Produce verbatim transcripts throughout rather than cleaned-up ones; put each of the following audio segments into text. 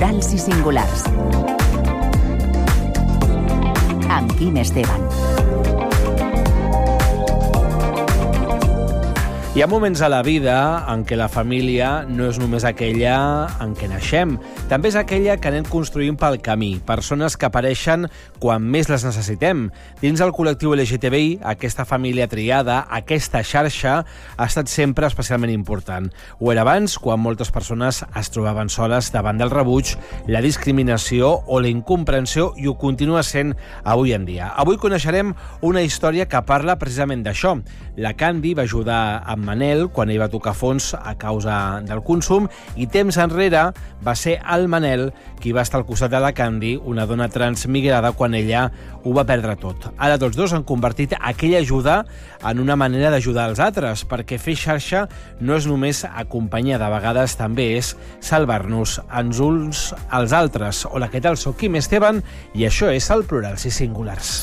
Plurals i singulars. Amb Quim Esteban. Hi ha moments a la vida en què la família no és només aquella en què naixem, també és aquella que anem construint pel camí, persones que apareixen quan més les necessitem. Dins el col·lectiu L G T B I, aquesta família triada, aquesta xarxa, ha estat sempre especialment important. Ho era abans, quan moltes persones es trobaven soles davant del rebuig, la discriminació o la incomprensió, i ho continua sent avui en dia. Avui coneixerem una història que parla precisament d'això. La Candy va ajudar amb Manel quan ell va tocar fons a causa del consum, i temps enrere va ser el Manel qui va estar al costat de la Candy, una dona transmigrada, quan ella ho va perdre tot. Ara tots dos han convertit aquella ajuda en una manera d'ajudar els altres, perquè fer xarxa no és només acompanyar, de vegades també és salvar-nos ens uns als altres. Hola, què tal? Soc Quim Esteban i això és el Plurals i Singulars.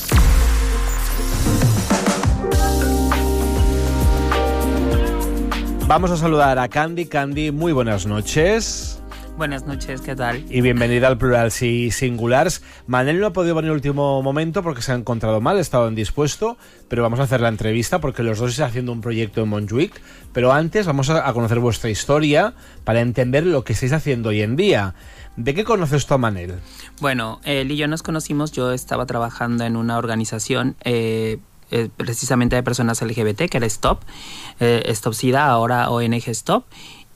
Vamos a saludar a Candy. Candy, muy buenas noches. Buenas noches, ¿qué tal? Y bienvenida al Plurals y Singulars. Manel no ha podido venir en el último momento porque se ha encontrado mal, ha estado indispuesto, pero vamos a hacer la entrevista porque los dos están haciendo un proyecto en Montjuic. Pero antes vamos a conocer vuestra historia para entender lo que estáis haciendo hoy en día. ¿De qué conoces tú a Manel? Bueno, él y yo nos conocimos, yo estaba trabajando en una organización eh, eh, precisamente de personas L G B T, que era Stop, eh, Stop SIDA, ahora O N G Stop,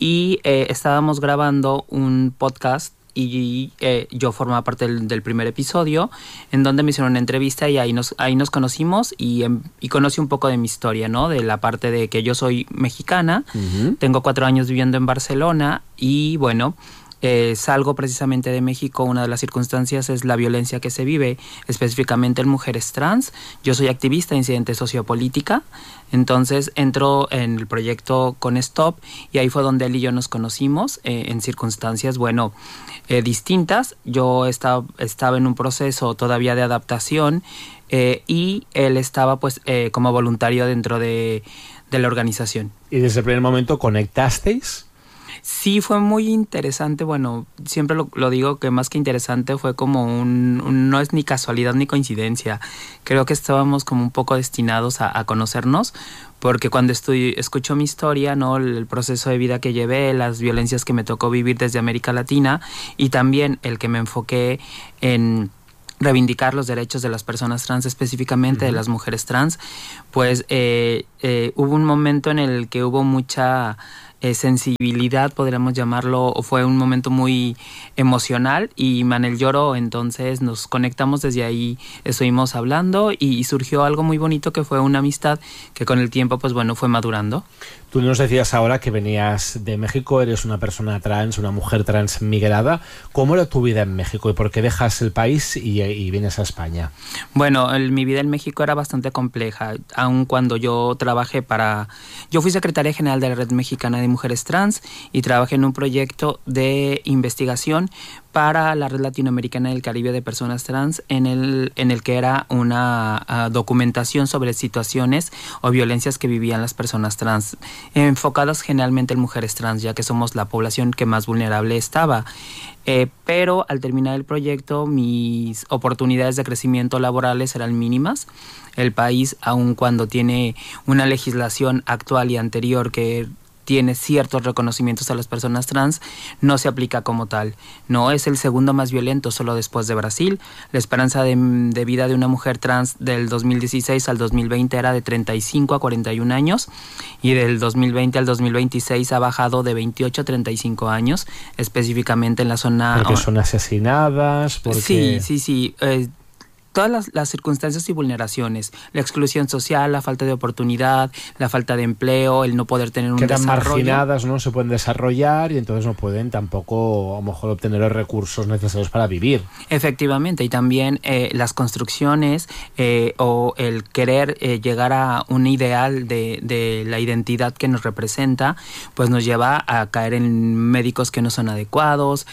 y eh, estábamos grabando un podcast y eh, yo formaba parte del, del primer episodio, en donde me hicieron una entrevista y ahí nos, ahí nos conocimos y, y conocí un poco de mi historia, ¿no? De la parte de que yo soy mexicana, uh-huh. Tengo cuatro años viviendo en Barcelona y bueno... Eh, salgo precisamente de México. Una de las circunstancias es la violencia que se vive específicamente en mujeres trans. Yo soy activista de incidente sociopolítica, entonces entro en el proyecto con Stop y ahí fue donde él y yo nos conocimos eh, en circunstancias, bueno, eh, distintas. Yo estaba, estaba en un proceso todavía de adaptación eh, y él estaba pues eh, como voluntario dentro de, de la organización. ¿Y desde el primer momento conectasteis? Sí, fue muy interesante. Bueno, siempre lo, lo digo que más que interesante fue como un, un... No es ni casualidad ni coincidencia. Creo que estábamos como un poco destinados a, a conocernos, porque cuando estoy, escucho mi historia, ¿no? El, el proceso de vida que llevé, las violencias que me tocó vivir desde América Latina y también el que me enfoqué en... reivindicar los derechos de las personas trans, específicamente uh-huh. de las mujeres trans, pues eh, eh, hubo un momento en el que hubo mucha eh, sensibilidad, podríamos llamarlo, o fue un momento muy emocional y Manel lloró, entonces nos conectamos desde ahí, estuvimos hablando y, y surgió algo muy bonito que fue una amistad que con el tiempo, pues bueno, fue madurando. Tú nos decías ahora que venías de México, eres una persona trans, una mujer transmigrada. ¿Cómo era tu vida en México y por qué dejas el país y, y vienes a España? Bueno, el, mi vida en México era bastante compleja, aun cuando yo trabajé para... Yo fui secretaria general de la Red Mexicana de Mujeres Trans y trabajé en un proyecto de investigación para la Red Latinoamericana del Caribe de Personas Trans, en el, en el que era una uh, documentación sobre situaciones o violencias que vivían las personas trans, enfocadas generalmente en mujeres trans, ya que somos la población que más vulnerable estaba. Eh, pero al terminar el proyecto, mis oportunidades de crecimiento laborales eran mínimas. El país, aun cuando tiene una legislación actual y anterior que tiene ciertos reconocimientos a las personas trans, no se aplica como tal. No es el segundo más violento, solo después de Brasil. La esperanza de, de vida de una mujer trans del dos mil dieciséis al dos mil veinte era de treinta y cinco a cuarenta y un años y del dos mil veinte al dos mil veintiséis ha bajado de veintiocho a treinta y cinco años, específicamente en la zona... Porque son asesinadas, porque... Sí, sí, sí. Eh, todas las, las circunstancias y vulneraciones, la exclusión social, la falta de oportunidad, la falta de empleo, el no poder tener un Quedan desarrollo. marginadas, no se pueden desarrollar y entonces no pueden tampoco a lo mejor obtener los recursos necesarios para vivir. Efectivamente, y también eh, las construcciones eh, o el querer eh, llegar a un ideal de, de la identidad que nos representa, pues nos lleva a caer en médicos que no son adecuados,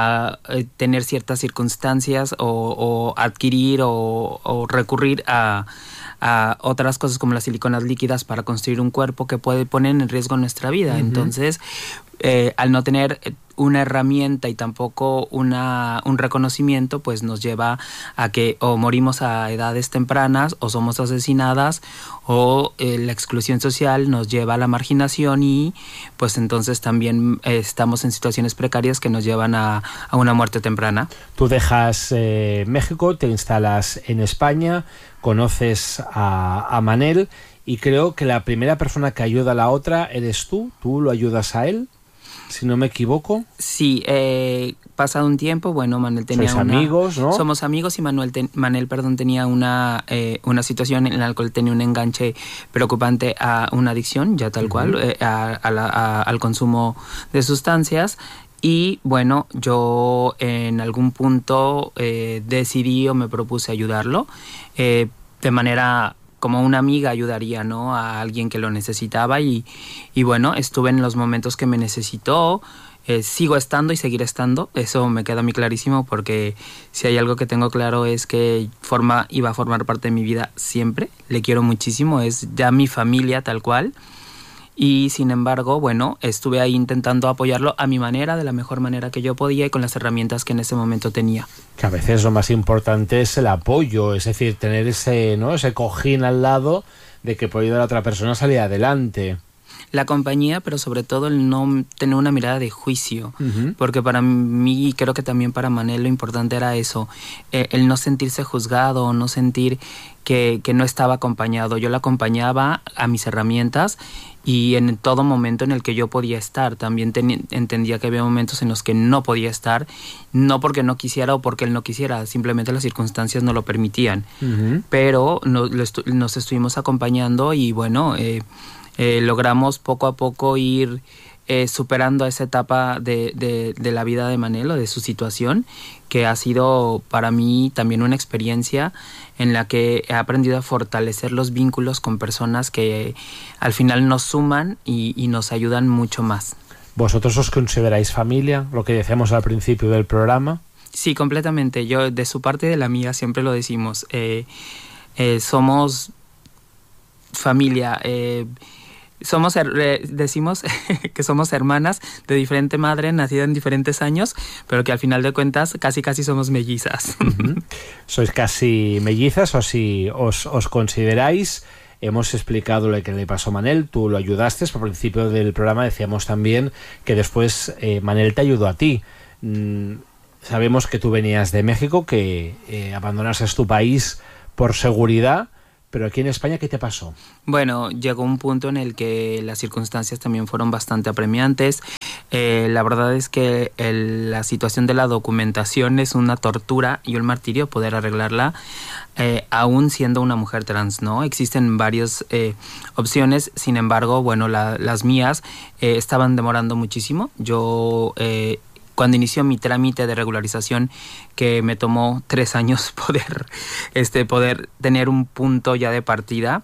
a eh, tener ciertas circunstancias o, o adquirir o O, o recurrir a, a otras cosas como las siliconas líquidas para construir un cuerpo que puede poner en riesgo nuestra vida. Uh-huh. Entonces, eh, al no tener una herramienta y tampoco una, un reconocimiento, pues nos lleva a que o morimos a edades tempranas o somos asesinadas o eh, la exclusión social nos lleva a la marginación y pues entonces también eh, estamos en situaciones precarias que nos llevan a, a una muerte temprana. Tú dejas eh, México, te instalas en España, conoces a, a Manel y creo que la primera persona que ayuda a la otra eres tú, tú lo ayudas a él. Si no me equivoco. Sí, eh, pasado un tiempo, bueno, Manel tenía Sois una... amigos, ¿no? Somos amigos y Manuel ten, Manel, perdón, tenía una, eh, una situación en la cual tenía un enganche preocupante a una adicción, ya tal uh-huh. cual, eh, a, a la, a, al consumo de sustancias. Y bueno, yo en algún punto eh, decidí o me propuse ayudarlo eh, de manera... como una amiga ayudaría, ¿no?, a alguien que lo necesitaba y, y bueno, estuve en los momentos que me necesitó, eh, sigo estando y seguiré estando, eso me queda muy clarísimo porque si hay algo que tengo claro es que forma, iba a formar parte de mi vida siempre, le quiero muchísimo, es ya mi familia tal cual. Y sin embargo, bueno, estuve ahí intentando apoyarlo a mi manera, de la mejor manera que yo podía y con las herramientas que en ese momento tenía. Que a veces lo más importante es el apoyo, es decir, tener ese, ¿no?, ese cojín al lado de que puede ayudar a otra persona a salir adelante. La compañía, pero sobre todo el no tener una mirada de juicio, uh-huh. porque para mí y creo que también para Manel lo importante era eso, eh, el no sentirse juzgado, no sentir que, que no estaba acompañado. Yo lo acompañaba a mis herramientas y en todo momento en el que yo podía estar. También ten, entendía que había momentos en los que no podía estar, no porque no quisiera o porque él no quisiera, simplemente las circunstancias no lo permitían. Uh-huh. Pero no, lo estu- nos estuvimos acompañando y bueno, eh, eh, logramos poco a poco ir eh, superando esa etapa de, de, de la vida de Manel o de su situación, que ha sido para mí también una experiencia en la que he aprendido a fortalecer los vínculos con personas que al final nos suman y, y nos ayudan mucho más. ¿Vosotros os consideráis familia? Lo que decíamos al principio del programa. Sí, completamente. Yo, de su parte y de la mía, siempre lo decimos. Eh, eh, somos familia. Eh, somos eh, decimos que somos hermanas de diferente madre, nacida en diferentes años, pero que al final de cuentas casi casi somos mellizas. Uh-huh. ¿Sois casi mellizas o si os, os consideráis? Hemos explicado lo que le pasó a Manel, tú lo ayudaste, al principio del programa decíamos también que después eh, Manel te ayudó a ti. Mm, sabemos que tú venías de México, que eh, abandonaste tu país por seguridad, pero aquí en España, ¿qué te pasó? Bueno, llegó un punto en el que las circunstancias también fueron bastante apremiantes. Eh, la verdad es que el, la situación de la documentación es una tortura y un martirio poder arreglarla, eh, aún siendo una mujer trans, ¿no? Existen varias eh, opciones, sin embargo, bueno, la, las mías eh, estaban demorando muchísimo. Yo... Eh, Cuando inició mi trámite de regularización, que me tomó tres años poder, este, poder tener un punto ya de partida,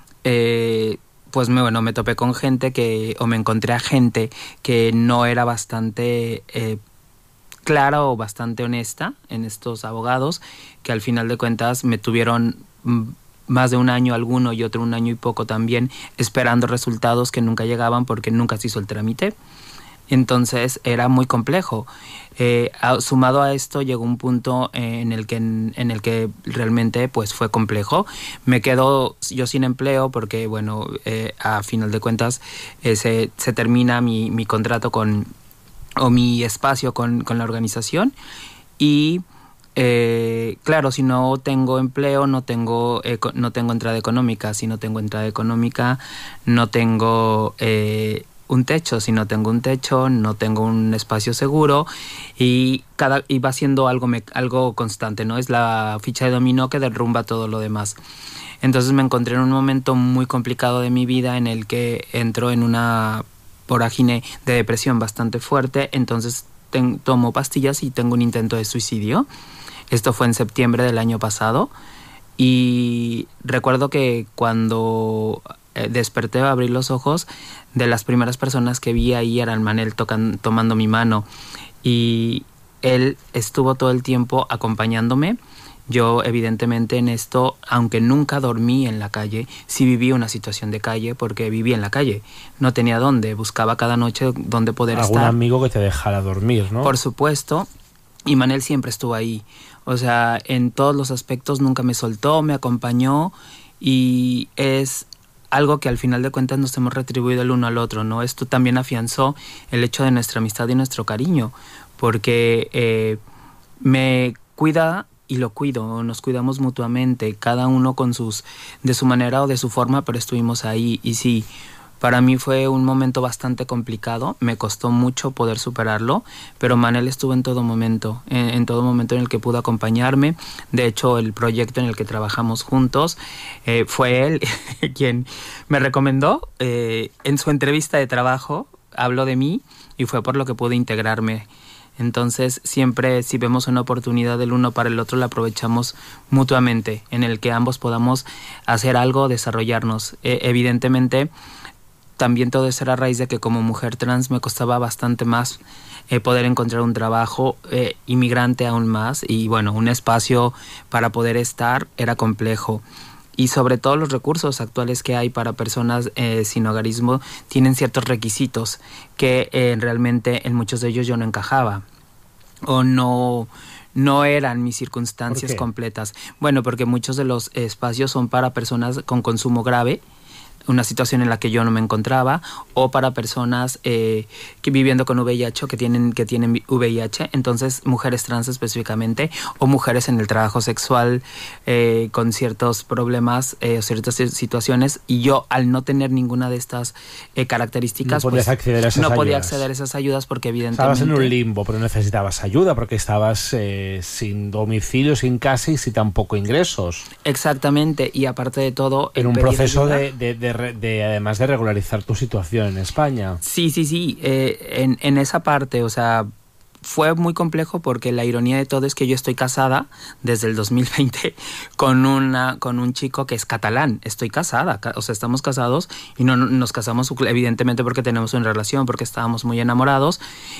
eh, pues me, bueno, me topé con gente que, o me encontré a gente que no era bastante eh, clara o bastante honesta en estos abogados, que al final de cuentas me tuvieron más de un año alguno y otro un año y poco también, esperando resultados que nunca llegaban porque nunca se hizo el trámite. Entonces era muy complejo. Eh, sumado a esto llegó un punto en el que en, en el que realmente pues fue complejo. Me quedo yo sin empleo porque bueno eh, a final de cuentas eh, se, se termina mi, mi contrato con o mi espacio con, con la organización y eh, claro, si no tengo empleo no tengo eh, no tengo entrada económica. Si no tengo entrada económica no tengo eh, un techo, si no tengo un techo, no tengo un espacio seguro y cada y va siendo algo me, algo constante, ¿no? Es la ficha de dominó que derrumba todo lo demás. Entonces me encontré en un momento muy complicado de mi vida en el que entro en una vorágine de depresión bastante fuerte, entonces ten, tomo pastillas y tengo un intento de suicidio. Esto fue en septiembre del año pasado y recuerdo que cuando eh, desperté a abrir los ojos, de las primeras personas que vi ahí era el Manel tocan, tomando mi mano y él estuvo todo el tiempo acompañándome Yo evidentemente en esto, aunque nunca dormí en la calle, sí viví una situación de calle porque viví en la calle. No tenía dónde, buscaba cada noche dónde poder ¿Algún estar. Algún amigo que te dejara dormir, ¿no? Por supuesto, y Manel siempre estuvo ahí. O sea, en todos los aspectos nunca me soltó, me acompañó y es algo que al final de cuentas nos hemos retribuido el uno al otro, ¿no? Esto también afianzó el hecho de nuestra amistad y nuestro cariño, porque eh, me cuida y lo cuido, nos cuidamos mutuamente, cada uno con sus, de su manera o de su forma, pero estuvimos ahí. Y sí, para mí fue un momento bastante complicado, me costó mucho poder superarlo, pero Manel estuvo en todo momento, en, en todo momento en el que pudo acompañarme. De hecho, el proyecto en el que trabajamos juntos eh, fue él quien me recomendó. Eh, en su entrevista de trabajo habló de mí y fue por lo que pude integrarme. Entonces, siempre si vemos una oportunidad del uno para el otro, la aprovechamos mutuamente, en el que ambos podamos hacer algo, desarrollarnos. Eh, evidentemente, también todo eso era a raíz de que como mujer trans me costaba bastante más eh, poder encontrar un trabajo, eh, inmigrante aún más, y bueno, un espacio para poder estar era complejo. Y sobre todo los recursos actuales que hay para personas eh, sin hogarismo tienen ciertos requisitos que eh, realmente en muchos de ellos yo no encajaba o no, no eran mis circunstancias completas. Bueno, porque muchos de los espacios son para personas con consumo grave, una situación en la que yo no me encontraba, o para personas eh, que viviendo con V I H o que tienen, que tienen V I H, entonces mujeres trans específicamente, o mujeres en el trabajo sexual eh, con ciertos problemas o eh, ciertas situaciones, y yo al no tener ninguna de estas eh, características, no, pues, acceder a esas no ayudas. podía acceder a esas ayudas porque evidentemente... Estabas en un limbo, pero necesitabas ayuda porque estabas eh, sin domicilio, sin casa y sin tampoco ingresos. Exactamente, y aparte de todo... En un proceso de, de, de De, de, además de regularizar tu situación en España. Sí, sí, sí. Eh, en, en esa parte, o sea, fue muy complejo porque la ironía de todo es que yo estoy casada desde el dos mil veinte con, una, con un chico que es catalán. Estoy casada, o sea, estamos casados y no nos casamos evidentemente porque tenemos una relación, porque estábamos muy enamorados,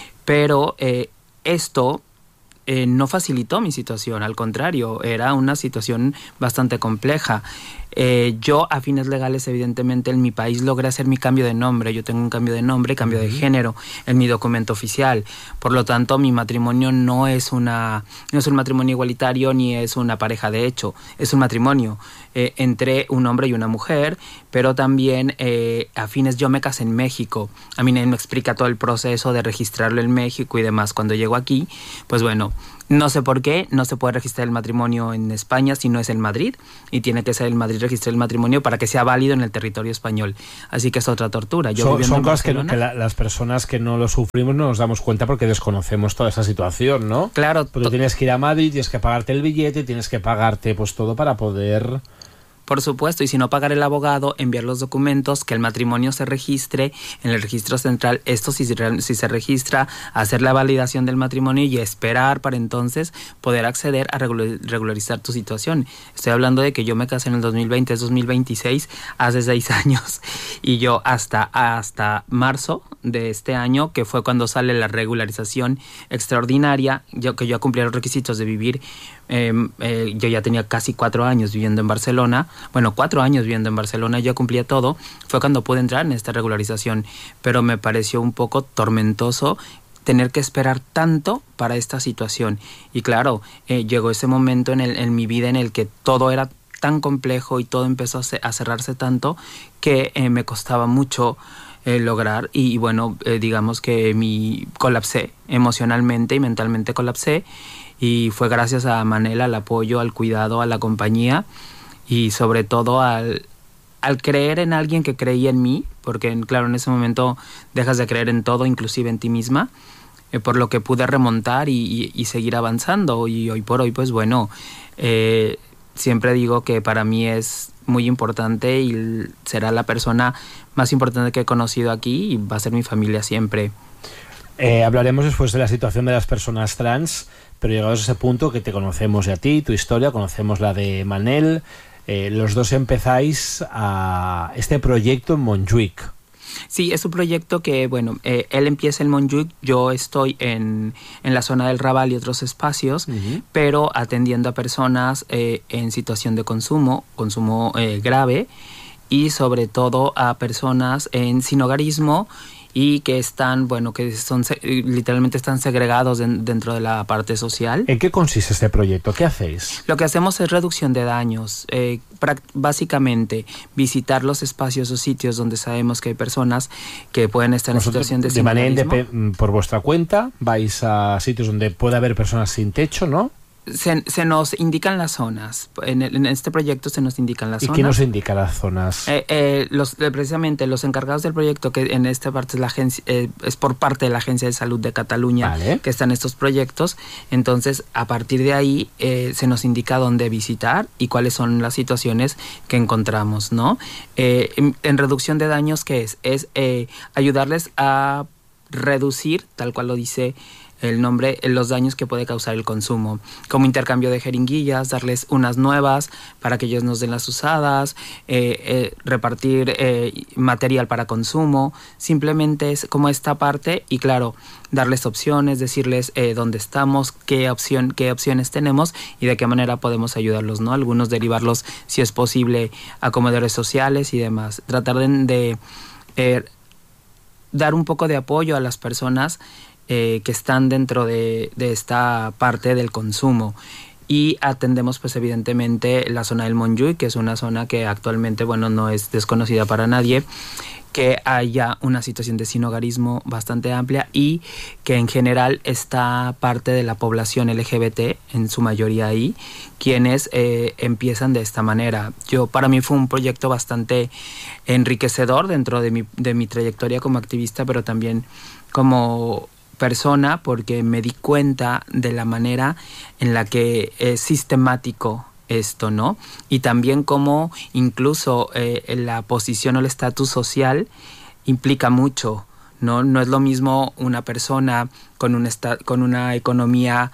pero eh, esto... Eh, no facilitó mi situación, al contrario, era una situación bastante compleja. Eh, yo a fines legales, evidentemente, en mi país logré hacer mi cambio de nombre. Yo tengo un cambio de nombre, cambio uh-huh. de género en mi documento oficial. Por lo tanto, mi matrimonio no es una no es un matrimonio igualitario ni es una pareja de hecho. Es un matrimonio eh, entre un hombre y una mujer, pero también eh, a fines yo me casé en México. A mí nadie me explica todo el proceso de registrarlo en México y demás. Cuando llego aquí, pues bueno, no sé por qué, no se puede registrar el matrimonio en España si no es en Madrid, y tiene que ser el Madrid registrar el matrimonio para que sea válido en el territorio español. Así que es otra tortura. Yo son son cosas que, que la, las personas que no lo sufrimos no nos damos cuenta porque desconocemos toda esa situación, ¿no? Claro. Porque tú tienes que ir a Madrid, tienes que pagarte el billete, tienes que pagarte pues todo para poder... Por supuesto, y si no pagar el abogado, enviar los documentos, que el matrimonio se registre en el registro central, esto si, si se registra, hacer la validación del matrimonio y esperar para entonces poder acceder a regularizar tu situación. Estoy hablando de que yo me casé en el dos mil veinte, es dos mil veintiséis, hace seis años, y yo hasta, hasta marzo de este año, que fue cuando sale la regularización extraordinaria, yo que yo cumplí los requisitos de vivir, eh, eh, yo ya tenía casi cuatro años viviendo en Barcelona, bueno, cuatro años viviendo en Barcelona, yo cumplía todo, fue cuando pude entrar en esta regularización, pero me pareció un poco tormentoso tener que esperar tanto para esta situación. Y claro, eh, llegó ese momento en, el, en mi vida en el que todo era tan complejo y todo empezó a, a cerrarse tanto que eh, me costaba mucho eh, lograr y, y bueno, eh, digamos que mi colapsé emocionalmente y mentalmente colapsé, y fue gracias a Manel, al apoyo, al cuidado, a la compañía y sobre todo al, al creer en alguien que creía en mí, porque claro, en ese momento dejas de creer en todo, inclusive en ti misma, eh, por lo que pude remontar y, y, y seguir avanzando. Y hoy por hoy, pues bueno, eh, siempre digo que para mí es muy importante y será la persona más importante que he conocido aquí y va a ser mi familia siempre. Eh, hablaremos después de la situación de las personas trans, pero llegados a ese punto que te conocemos ya a ti, tu historia, conocemos la de Manel, eh, los dos empezáis a este proyecto en Montjuïc. Sí, es un proyecto que, bueno, eh, él empieza en Montjuic, yo estoy en, en la zona del Raval y otros espacios, uh-huh. pero atendiendo a personas eh, en situación de consumo, consumo eh, grave, y sobre todo a personas en sinhogarismo y que están, bueno, que son literalmente están segregados en, dentro de la parte social. ¿En qué consiste este proyecto? ¿Qué hacéis? Lo que hacemos es reducción de daños. Eh, básicamente, visitar los espacios o sitios donde sabemos que hay personas que pueden estar en situación de de manera sinhogarismo. Por vuestra cuenta, vais a sitios donde puede haber personas sin techo, ¿no? Se, se nos indican las zonas. En, el, en este proyecto se nos indican las ¿Y zonas. ¿Y qué nos indica las zonas? Eh, eh, los, precisamente los encargados del proyecto, que en esta parte es, la agencia, eh, es por parte de la Agencia de Salud de Cataluña, vale. que están estos proyectos. Entonces, a partir de ahí, eh, se nos indica dónde visitar y cuáles son las situaciones que encontramos, ¿no? Eh, en, en reducción de daños, ¿qué es? Es eh, ayudarles a reducir, tal cual lo dice el nombre, los daños que puede causar el consumo, como intercambio de jeringuillas, darles unas nuevas para que ellos nos den las usadas, eh, eh, repartir eh, material para consumo, simplemente es como esta parte y claro, darles opciones, decirles eh, dónde estamos, qué opción, qué opciones tenemos y de qué manera podemos ayudarlos, ¿no? Algunos derivarlos, si es posible, a comedores sociales y demás. Tratar de, de eh, dar un poco de apoyo a las personas Eh, que están dentro de, de esta parte del consumo. Y atendemos pues evidentemente la zona del Montjuic, que es una zona que actualmente, bueno, no es desconocida para nadie, que haya una situación de sinhogarismo bastante amplia y que en general está parte de la población L G B T, en su mayoría ahí, quienes eh, empiezan de esta manera. Yo, para mí fue un proyecto bastante enriquecedor dentro de mi, de mi trayectoria como activista, pero también como persona, porque me di cuenta de la manera en la que es sistemático esto, ¿no? Y también cómo incluso eh, la posición o el estatus social implica mucho, ¿no? No es lo mismo una persona con, un esta- con una economía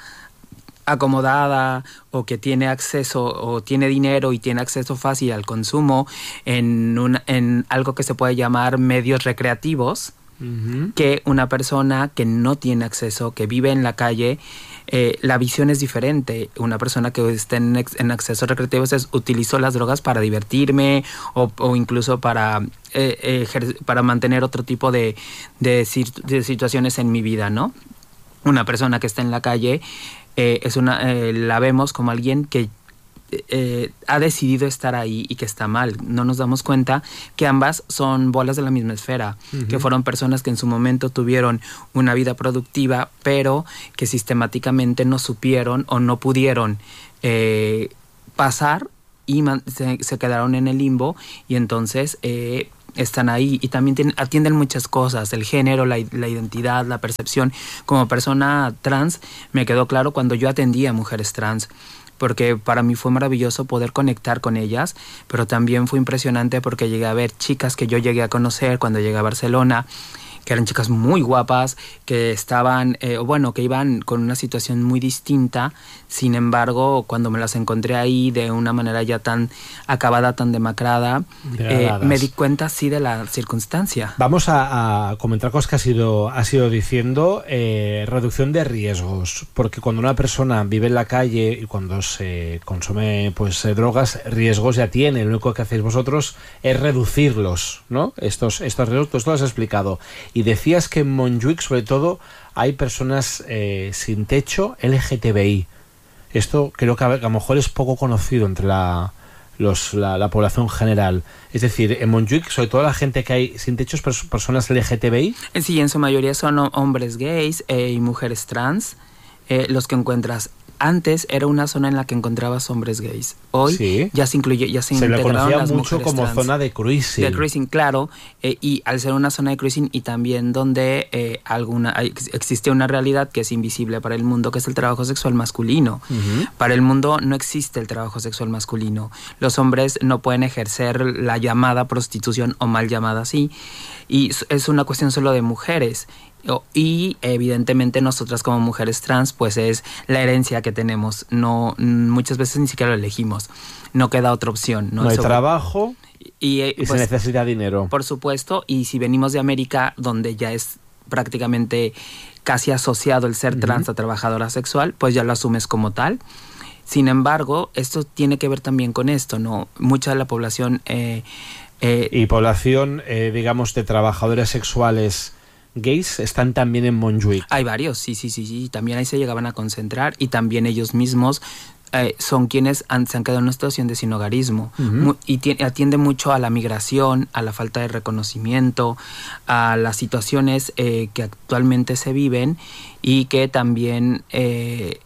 acomodada o que tiene acceso o tiene dinero y tiene acceso fácil al consumo en, un, en algo que se puede llamar medios recreativos, Uh-huh. que una persona que no tiene acceso, que vive en la calle. Eh, la visión es diferente. Una persona que está en, ex, en accesos recreativos es utilizo las drogas para divertirme o, o incluso para, eh, ejer- para mantener otro tipo de, de, de situaciones en mi vida, ¿no? Una persona que está en la calle eh, es una, eh, la vemos como alguien que Eh, ha decidido estar ahí y que está mal. No nos damos cuenta que ambas son bolas de la misma esfera, uh-huh. que fueron personas que en su momento tuvieron una vida productiva, pero que sistemáticamente no supieron o no pudieron eh, pasar y man- se, se quedaron en el limbo y entonces eh, están ahí y también tienen, atienden muchas cosas, el género, la, la identidad, la percepción. Como persona trans me quedó claro cuando yo atendía a mujeres trans, porque para mí fue maravilloso poder conectar con ellas, pero también fue impresionante porque llegué a ver chicas que yo llegué a conocer cuando llegué a Barcelona, que eran chicas muy guapas, que estaban, eh, bueno, que iban con una situación muy distinta. Sin embargo, cuando me las encontré ahí de una manera ya tan acabada, tan demacrada, eh, me di cuenta sí de la circunstancia. Vamos a, a comentar cosas que has ido, has ido diciendo. Eh, reducción de riesgos, porque cuando una persona vive en la calle y cuando se consume pues eh, drogas, riesgos ya tiene. Lo único que hacéis vosotros es reducirlos, ¿no? Estos, estos riesgos, tú esto lo has explicado. Y decías que en Montjuic, sobre todo, hay personas eh, sin techo L G T B I. Esto creo que a, a lo mejor es poco conocido entre la, los, la, la población general. Es decir, en Montjuic, sobre todo la gente que hay sin techo es pers- personas L G T B I. Sí, en su mayoría son hombres gays eh, y mujeres trans eh, los que encuentras. Antes era una zona en la que encontrabas hombres gays. Hoy sí. ya se incluye, ya se, se integraron le conocía las mucho mujeres como trans. Zona de cruising. De cruising, claro. Eh, y al ser una zona de cruising y también donde eh, alguna hay, existe una realidad que es invisible para el mundo, que es el trabajo sexual masculino. Uh-huh. Para el mundo no existe el trabajo sexual masculino. Los hombres no pueden ejercer la llamada prostitución o mal llamada así. Y es una cuestión solo de mujeres. Y evidentemente nosotras como mujeres trans pues es la herencia que tenemos, no muchas veces ni siquiera lo elegimos, no queda otra opción, no, no hay Sobre... trabajo Y, eh, y pues, se necesita dinero. Por supuesto, y si venimos de América, donde ya es prácticamente casi asociado el ser uh-huh. trans a trabajadora sexual, pues ya lo asumes como tal. Sin embargo, esto tiene que ver también con esto, ¿no? Mucha de la población... Eh, eh, y población, eh, digamos, de trabajadores sexuales gays están también en Montjuïc. Hay varios, sí, sí, sí, sí. También ahí se llegaban a concentrar y también ellos mismos eh, son quienes han, se han quedado en una situación de sinhogarismo. Uh-huh. Mu- y t- atiende mucho a la migración, a la falta de reconocimiento, a las situaciones eh, que actualmente se viven y que también... Eh,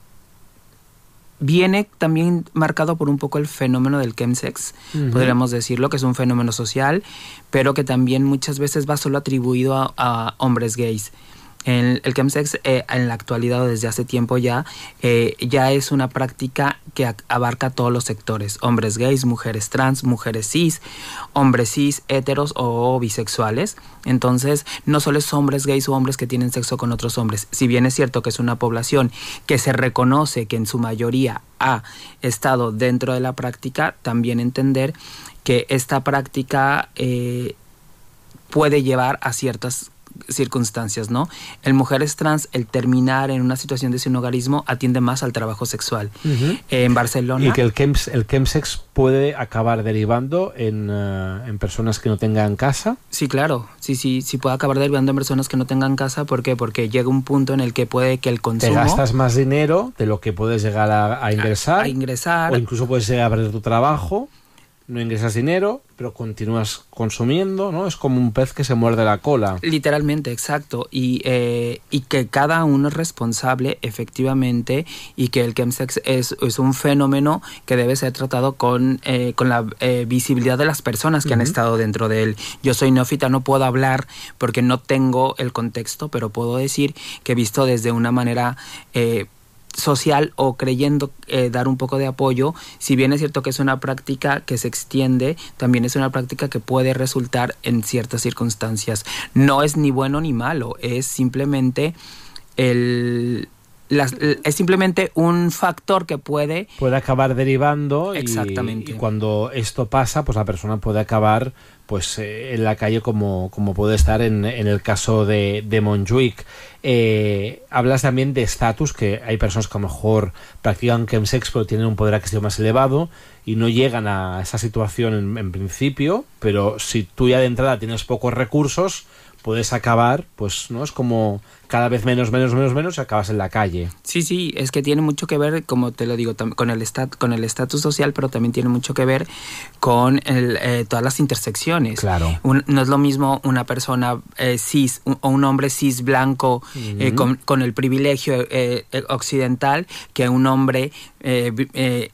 viene también marcado por un poco el fenómeno del chemsex, uh-huh. podríamos decirlo, que es un fenómeno social, pero que también muchas veces va solo atribuido a, a hombres gays. El, el chemsex eh, en la actualidad o desde hace tiempo ya, eh, ya es una práctica que a, abarca todos los sectores, hombres gays, mujeres trans, mujeres cis, hombres cis, heteros o bisexuales. Entonces, no solo es hombres gays o hombres que tienen sexo con otros hombres. Si bien es cierto que es una población que se reconoce que en su mayoría ha estado dentro de la práctica, también entender que esta práctica eh, puede llevar a ciertas circunstancias, ¿no? En mujeres trans, el terminar en una situación de sinhogarismo atiende más al trabajo sexual. Uh-huh. Eh, en Barcelona... Y que el, chems, el chemsex puede acabar derivando en, uh, en personas que no tengan casa. Sí, claro. Sí, sí, sí puede acabar derivando en personas que no tengan casa. ¿Por qué? Porque llega un punto en el que puede que el consumo... Te gastas más dinero de lo que puedes llegar a, a ingresar. A, a ingresar. O incluso puedes llegar a perder tu trabajo. No ingresas dinero, pero continúas consumiendo, ¿no? Es como un pez que se muerde la cola. Literalmente, exacto. Y, eh, y que cada uno es responsable, efectivamente, y que el chemsex es, es un fenómeno que debe ser tratado con, eh, con la eh, visibilidad de las personas que uh-huh. han estado dentro de él. Yo soy neófita, no puedo hablar porque no tengo el contexto, pero puedo decir que he visto desde una manera... Eh, social o creyendo eh, dar un poco de apoyo, si bien es cierto que es una práctica que se extiende, también es una práctica que puede resultar en ciertas circunstancias. No es ni bueno ni malo, es simplemente el... Las, es simplemente un factor que puede... Puede acabar derivando. Exactamente. Y, y cuando esto pasa, pues la persona puede acabar pues eh, en la calle como, como puede estar en, en el caso de, de Montjuïc. Eh, hablas también de estatus, que hay personas que a lo mejor practican chemsex pero tienen un poder adquisitivo más elevado y no llegan a esa situación en, en principio, pero si tú ya de entrada tienes pocos recursos, puedes acabar, pues, ¿no? Es como cada vez menos, menos, menos, menos y acabas en la calle. Sí, sí, es que tiene mucho que ver, como te lo digo, tam- con el estat- con el estatus social, pero también tiene mucho que ver con el, eh, todas las intersecciones. Claro. Un, no es lo mismo una persona eh, cis un, o un hombre cis blanco uh-huh. eh, con, con el privilegio eh, occidental que un hombre eh, eh,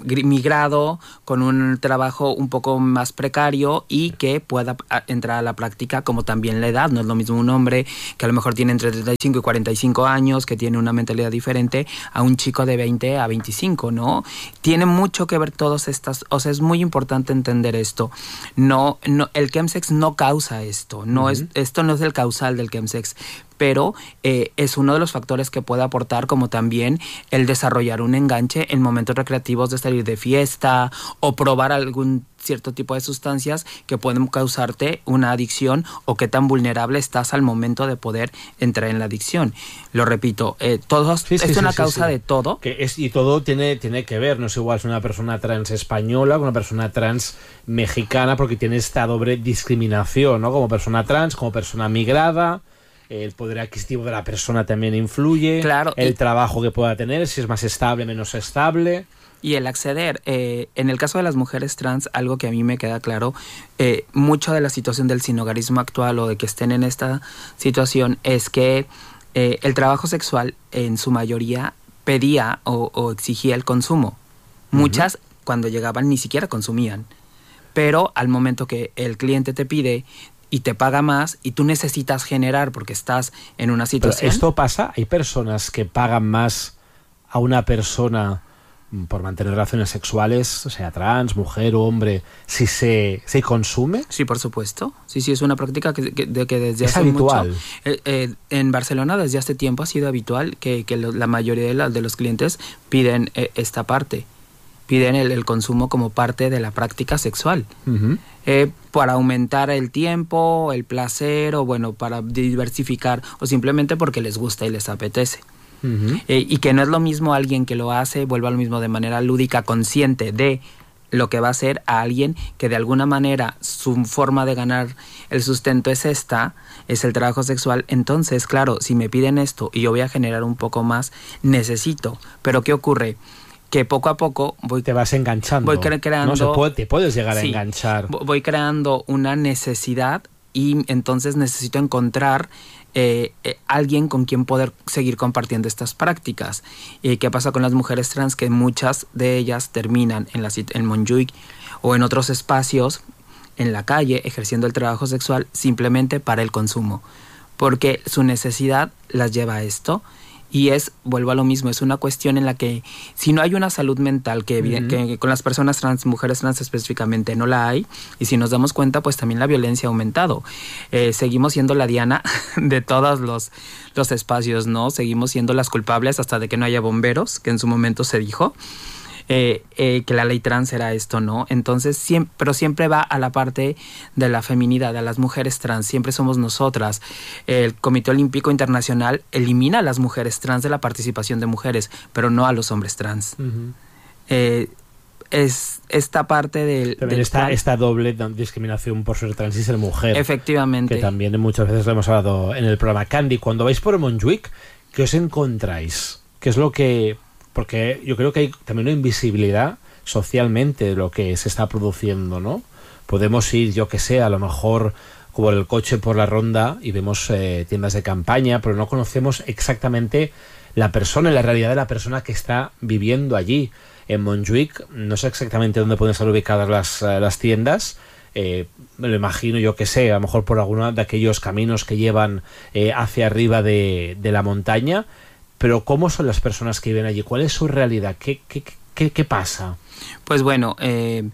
migrado con un trabajo un poco más precario y que pueda entrar a la práctica, como también la edad. No es lo mismo un hombre que a lo mejor tiene entre treinta y cinco y cuarenta y cinco años, que tiene una mentalidad diferente, a un chico de veinte a veinticinco, ¿no? Tiene mucho que ver todas estas, o sea, es muy importante entender esto. No, no, el chemsex no causa esto, no uh-huh. es, esto no es el causal del chemsex, pero eh, es uno de los factores que puede aportar, como también el desarrollar un enganche en momentos recreativos de salir de fiesta o probar algún cierto tipo de sustancias que pueden causarte una adicción o qué tan vulnerable estás al momento de poder entrar en la adicción. Lo repito, eh, todo sí, sí, es una sí, causa sí, sí. de todo. Que es, y todo tiene, tiene que ver, no es igual si una persona trans española que una persona trans mexicana, porque tiene esta doble discriminación, ¿no? Como persona trans, como persona migrada. El poder adquisitivo de la persona también influye, claro, el y, trabajo que pueda tener, si es más estable, menos estable. Y el acceder, eh, en el caso de las mujeres trans, algo que a mí me queda claro, eh, mucho de la situación del sinhogarismo actual o de que estén en esta situación es que eh, el trabajo sexual en su mayoría pedía o, o exigía el consumo. Muchas uh-huh. cuando llegaban ni siquiera consumían, pero al momento que el cliente te pide y te paga más y tú necesitas generar porque estás en una situación... Pero esto pasa, hay personas que pagan más a una persona por mantener relaciones sexuales, sea trans, mujer o hombre, si se, se consume. Sí, por supuesto. Sí, sí, es una práctica que, que, de, que desde es hace habitual. mucho... Eh, eh, en Barcelona desde hace tiempo ha sido habitual que, que lo, la mayoría de, la, de los clientes piden eh, esta parte. piden el, el consumo como parte de la práctica sexual. Uh-huh. Eh, para aumentar el tiempo, el placer, o bueno, para diversificar, o simplemente porque les gusta y les apetece. Uh-huh. Eh, y que no es lo mismo alguien que lo hace, vuelva a lo mismo de manera lúdica, consciente de lo que va a hacer, a alguien que de alguna manera su forma de ganar el sustento es esta, es el trabajo sexual. Entonces, claro, si me piden esto y yo voy a generar un poco más, necesito. Pero ¿qué ocurre? Que poco a poco voy... Te vas enganchando. Voy cre- creando... No se puede, te puedes llegar sí, a enganchar. Voy creando una necesidad y entonces necesito encontrar eh, eh, alguien con quien poder seguir compartiendo estas prácticas. Eh, ¿Qué pasa con las mujeres trans? Que muchas de ellas terminan en, la, en Montjuic o en otros espacios, en la calle, ejerciendo el trabajo sexual simplemente para el consumo. Porque su necesidad las lleva a esto. Y es, vuelvo a lo mismo, es una cuestión en la que si no hay una salud mental, que, uh-huh. que, que con las personas trans, mujeres trans específicamente, no la hay, y si nos damos cuenta, pues también la violencia ha aumentado. Eh, seguimos siendo la diana de todos los, los espacios, ¿no? Seguimos siendo las culpables hasta de que no haya bomberos, que en su momento se dijo. Eh, eh, que la ley trans era esto, ¿no? Entonces, siempre, pero siempre va a la parte de la feminidad, a las mujeres trans, siempre somos nosotras. El Comité Olímpico Internacional elimina a las mujeres trans de la participación de mujeres, pero no a los hombres trans. Uh-huh. Eh, es esta parte del... También del está trans, esta doble discriminación por ser trans y ser mujer. Efectivamente. Que también muchas veces lo hemos hablado en el programa. Candy, cuando vais por Montjuic, ¿qué os encontráis? ¿Qué es lo que...? Porque yo creo que hay también una invisibilidad socialmente de lo que se está produciendo, ¿no? Podemos ir, yo que sé, a lo mejor con el coche por la ronda y vemos eh, tiendas de campaña, pero no conocemos exactamente la persona, la realidad de la persona que está viviendo allí. En Montjuic no sé exactamente dónde pueden estar ubicadas las, las tiendas. Eh, me lo imagino, yo que sé, a lo mejor por alguno de aquellos caminos que llevan eh, hacia arriba de, de la montaña. Pero ¿cómo son las personas que viven allí? ¿Cuál es su realidad? ¿Qué, qué, qué, qué pasa? Pues bueno, eh,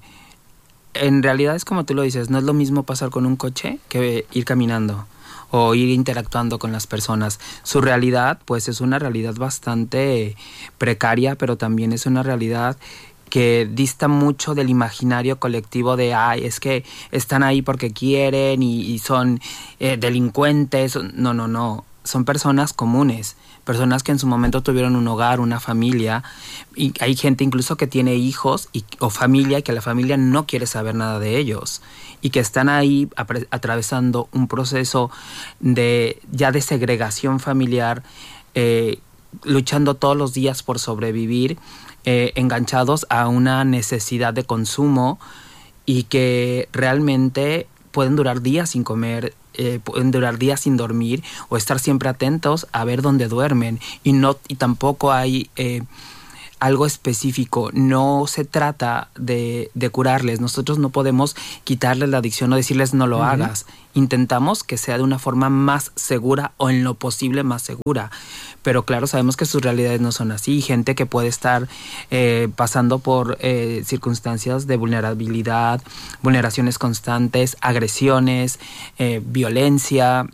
en realidad es como tú lo dices, no es lo mismo pasar con un coche que ir caminando o ir interactuando con las personas. Su realidad, pues es una realidad bastante precaria, pero también es una realidad que dista mucho del imaginario colectivo de, ay, es que están ahí porque quieren y, y son eh, delincuentes. No, no, no. Son personas comunes, personas que en su momento tuvieron un hogar, una familia, y hay gente incluso que tiene hijos y, o familia y que la familia no quiere saber nada de ellos y que están ahí apre- atravesando un proceso de ya de segregación familiar, eh, luchando todos los días por sobrevivir, eh, enganchados a una necesidad de consumo y que realmente pueden durar días sin comer, eh, pueden durar días sin dormir o estar siempre atentos a ver dónde duermen y no y tampoco hay eh, algo específico. No se trata de, de curarles. Nosotros no podemos quitarles la adicción o decirles no lo uh-huh. hagas. Intentamos que sea de una forma más segura o en lo posible más segura. Pero claro, sabemos que sus realidades no son así. Gente que puede estar eh, pasando por eh, circunstancias de vulnerabilidad, vulneraciones constantes, agresiones, eh, violencia,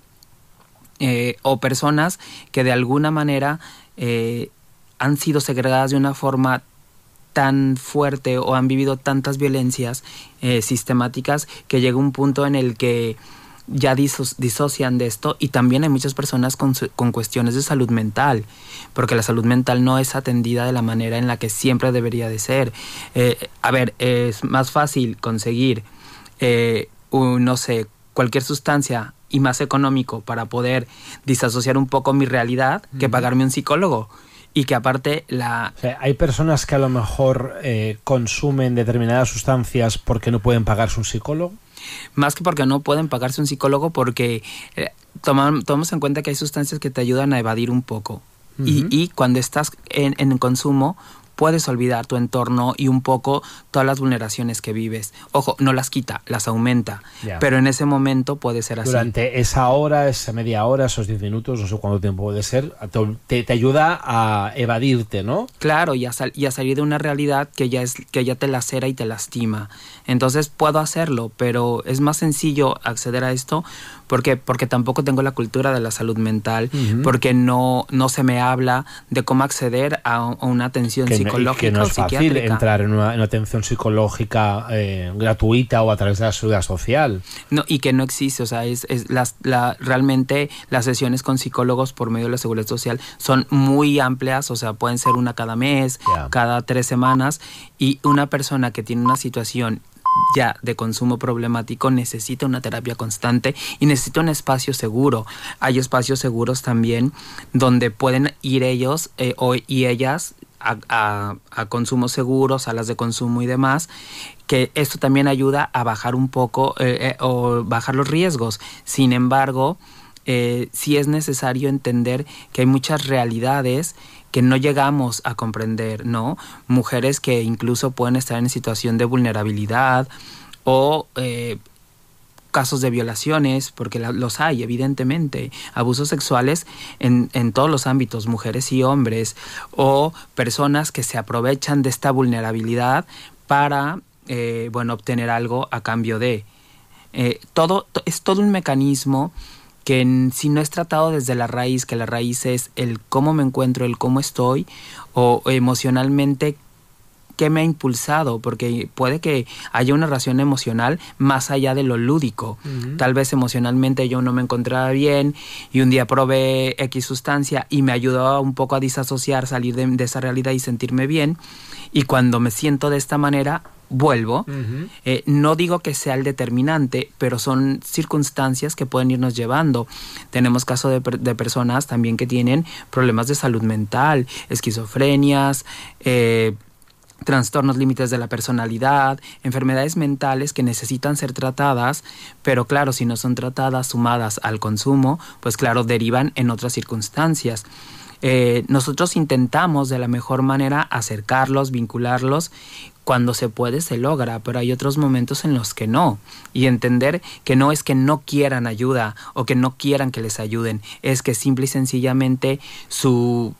eh, o personas que de alguna manera eh, han sido segregadas de una forma tan fuerte o han vivido tantas violencias eh, sistemáticas que llega un punto en el que ya diso- disocian de esto. Y también hay muchas personas con, su- con cuestiones de salud mental, porque la salud mental no es atendida de la manera en la que siempre debería de ser. Eh, a ver, es más fácil conseguir, eh, un, no sé, cualquier sustancia y más económico para poder disasociar un poco mi realidad que pagarme un psicólogo. Y que aparte la... O sea, hay personas que a lo mejor eh, consumen determinadas sustancias porque no pueden pagarse un psicólogo. Más que porque no pueden pagarse un psicólogo, porque eh, tomamos, tomamos en cuenta que hay sustancias que te ayudan a evadir un poco. Uh-huh. Y, y cuando estás en, en consumo, puedes olvidar tu entorno y un poco todas las vulneraciones que vives. Ojo, no las quita, las aumenta. Yeah. Pero en ese momento puede ser así. Durante esa hora, esa media hora, esos diez minutos, no sé cuánto tiempo puede ser, te, te ayuda a evadirte, ¿no? Claro, y a, sal, y a salir de una realidad que ya, es, que ya te lacera y te lastima. Entonces puedo hacerlo, pero es más sencillo acceder a esto porque, porque tampoco tengo la cultura de la salud mental, uh-huh. porque no, no se me habla de cómo acceder a, a una atención que psicológica. psicológica y que no es o fácil psiquiátrica. entrar en una, en una atención psicológica eh, gratuita o a través de la seguridad social. No, y que no existe, o sea, es, es las, la, realmente las sesiones con psicólogos por medio de la seguridad social son muy amplias, o sea, pueden ser una cada mes, Yeah. cada tres semanas, y una persona que tiene una situación ya de consumo problemático necesita una terapia constante y necesita un espacio seguro. Hay espacios seguros también donde pueden ir ellos eh, o, y ellas a, a, a consumo seguro, salas de consumo y demás, que esto también ayuda a bajar un poco eh, eh, o bajar los riesgos. Sin embargo, eh, sí es necesario entender que hay muchas realidades que no llegamos a comprender, ¿no? Mujeres que incluso pueden estar en situación de vulnerabilidad o eh, casos de violaciones, porque la, los hay, evidentemente, abusos sexuales en, en todos los ámbitos, mujeres y hombres, o personas que se aprovechan de esta vulnerabilidad para, eh, bueno, obtener algo a cambio de. Eh, todo, es todo un mecanismo que en, si no es tratado desde la raíz, que la raíz es el cómo me encuentro, el cómo estoy, o emocionalmente qué me ha impulsado, porque puede que haya una razón emocional más allá de lo lúdico. Uh-huh. Tal vez emocionalmente yo no me encontraba bien y un día probé X sustancia y me ayudó un poco a disasociar, salir de, de esa realidad y sentirme bien, y cuando me siento de esta manera vuelvo. Uh-huh. Eh, no digo que sea el determinante, pero son circunstancias que pueden irnos llevando. Tenemos casos de, de personas también que tienen problemas de salud mental, esquizofrenias, eh, trastornos límites de la personalidad, enfermedades mentales que necesitan ser tratadas, pero claro, si no son tratadas sumadas al consumo, pues claro, derivan en otras circunstancias. Eh, nosotros intentamos de la mejor manera acercarlos, vincularlos. Cuando se puede, se logra, pero hay otros momentos en los que no. Y entender que no es que no quieran ayuda o que no quieran que les ayuden, es que simple y sencillamente su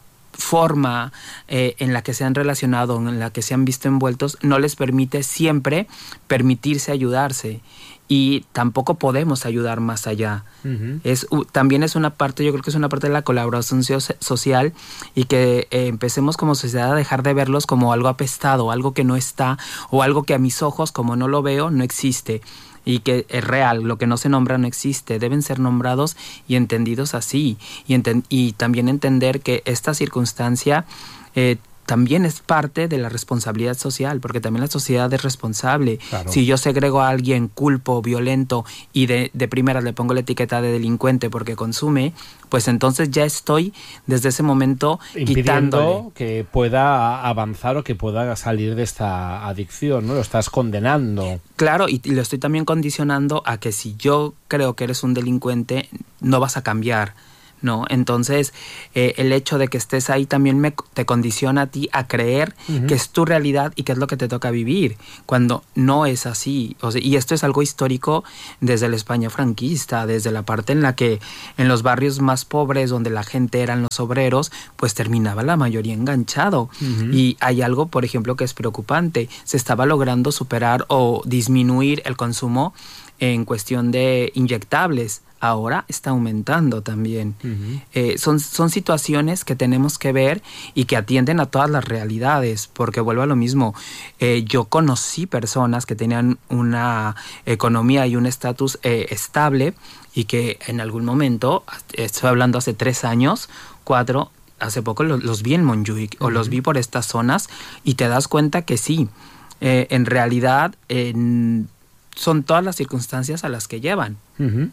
forma eh, en la que se han relacionado, en la que se han visto envueltos, no les permite siempre permitirse ayudarse. Y tampoco podemos ayudar más allá. Uh-huh. Es, uh, también es una parte, yo creo que es una parte de la colaboración so- social y que eh, empecemos como sociedad a dejar de verlos como algo apestado, algo que no está, o algo que a mis ojos, como no lo veo, no existe. Y que es real, lo que no se nombra no existe, deben ser nombrados y entendidos así. Y, enten- y también entender que esta circunstancia eh, también es parte de la responsabilidad social, porque también la sociedad es responsable. Claro. Si yo segrego a alguien culpo, violento, y de, de primera le pongo la etiqueta de delincuente porque consume, pues entonces ya estoy desde ese momento impidiendo quitándole que pueda avanzar o que pueda salir de esta adicción, ¿no? Lo estás condenando. Claro, y, y lo estoy también condicionando a que si yo creo que eres un delincuente, no vas a cambiar, ¿no? Entonces, eh, el hecho de que estés ahí también me, te condiciona a ti a creer uh-huh. que es tu realidad y que es lo que te toca vivir, cuando no es así. O sea, y esto es algo histórico desde la España franquista, desde la parte en la que en los barrios más pobres, donde la gente eran los obreros, pues terminaba la mayoría enganchado. Uh-huh. Y hay algo, por ejemplo, que es preocupante. Se estaba logrando superar o disminuir el consumo en cuestión de inyectables. Ahora está aumentando también. Uh-huh. Eh, son, son situaciones que tenemos que ver y que atienden a todas las realidades, porque vuelvo a lo mismo. Eh, yo conocí personas que tenían una economía y un estatus eh, estable y que en algún momento, estoy hablando hace tres años, cuatro, hace poco los, los vi en Montjuic uh-huh. o los vi por estas zonas y te das cuenta que sí, eh, en realidad eh, son todas las circunstancias a las que llevan. Uh-huh.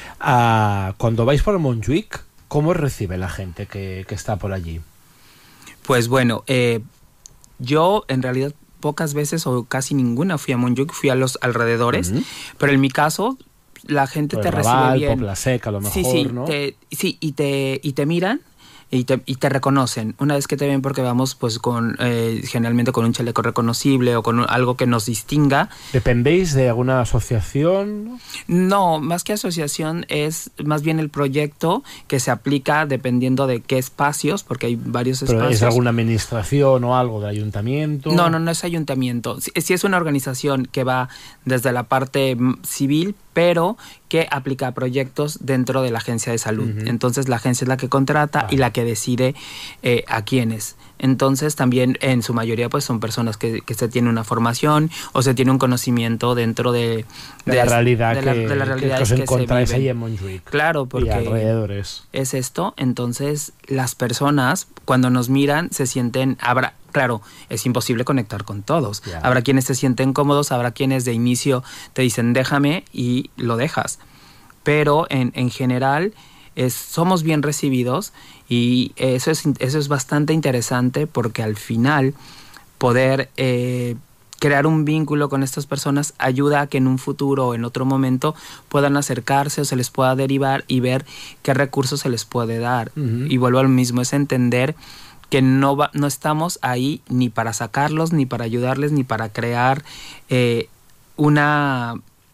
Uh, cuando vais por Montjuic, ¿cómo recibe la gente que, que está por allí? Pues bueno, eh, yo en realidad pocas veces o casi ninguna fui a Montjuic, fui a los alrededores, uh-huh. pero en mi caso la gente pues te Raval, recibe bien. Pobla Seca, a lo mejor, sí, sí, ¿no? Te, sí, y te, y te miran y te, y te reconocen. Una vez que te ven, porque vamos pues con eh, generalmente con un chaleco reconocible o con un, algo que nos distinga. ¿Dependéis de alguna asociación? No, más que asociación es más bien el proyecto que se aplica dependiendo de qué espacios, porque hay varios ¿Pero espacios. es alguna administración o algo del ayuntamiento? No, no, no es ayuntamiento. Sí, sí es una organización que va desde la parte civil, pero que aplica proyectos dentro de la agencia de salud. Uh-huh. Entonces la agencia es la que contrata ah. y la que decide eh, a quiénes. Entonces también en su mayoría pues son personas que, que se tiene una formación o se tiene un conocimiento dentro de, de, de la realidad de que, la, de la realidad que os que encontráis se ahí en Montjuïc. Claro, porque y alrededores. Es esto. Entonces las personas cuando nos miran se sienten... Habrá, claro, es imposible conectar con todos. Yeah. Habrá quienes se sienten cómodos, habrá quienes de inicio te dicen déjame y lo dejas. Pero en, en general es, somos bien recibidos y eso es, eso es bastante interesante porque al final poder eh, crear un vínculo con estas personas ayuda a que en un futuro o en otro momento puedan acercarse o se les pueda derivar y ver qué recursos se les puede dar. Uh-huh. Y vuelvo al mismo, es entender que no, va, no estamos ahí ni para sacarlos, ni para ayudarles, ni para crear eh, una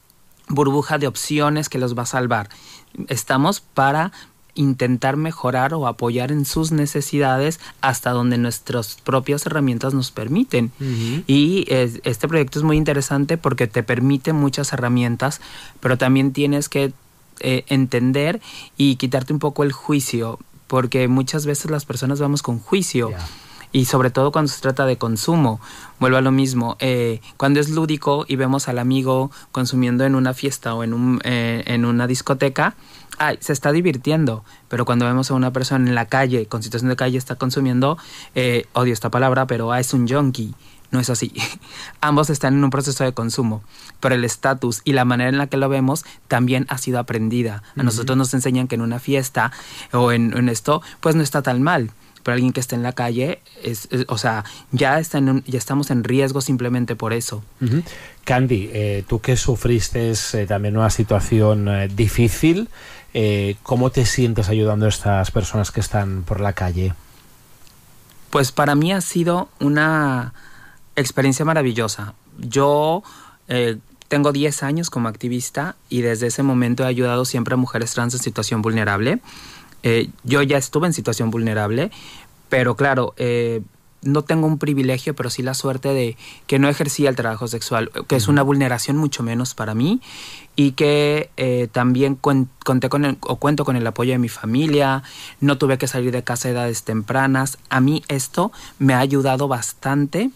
burbuja de opciones que los va a salvar. Estamos para intentar mejorar o apoyar en sus necesidades hasta donde nuestras propias herramientas nos permiten. Uh-huh. Y eh, este proyecto es muy interesante porque te permite muchas herramientas, pero también tienes que eh, entender y quitarte un poco el juicio, porque muchas veces las personas vamos con juicio. Yeah. Y sobre todo cuando se trata de consumo. Vuelvo a lo mismo. Eh, cuando es lúdico y vemos al amigo consumiendo en una fiesta o en, un, eh, en una discoteca, ay, se está divirtiendo. Pero cuando vemos a una persona en la calle, con situación de calle, está consumiendo, eh, odio esta palabra, pero ah, es un junkie. No es así. Ambos están en un proceso de consumo, pero el estatus y la manera en la que lo vemos también ha sido aprendida. A uh-huh. nosotros nos enseñan que en una fiesta o en, en esto, pues no está tan mal. Pero alguien que esté en la calle, es, es, o sea, ya, está en un, ya estamos en riesgo simplemente por eso. Uh-huh. Candy, eh, tú que sufriste eh, también una situación eh, difícil, eh, ¿cómo te sientes ayudando a estas personas que están por la calle? Pues para mí ha sido una experiencia maravillosa. Yo eh, tengo diez años como activista y desde ese momento he ayudado siempre a mujeres trans en situación vulnerable. Eh, yo ya estuve en situación vulnerable, pero claro, eh, no tengo un privilegio, pero sí la suerte de que no ejercía el trabajo sexual, que es una vulneración mucho menos para mí y que eh, también cuen- conté con el, o cuento con el apoyo de mi familia, no tuve que salir de casa a edades tempranas. A mí esto me ha ayudado bastante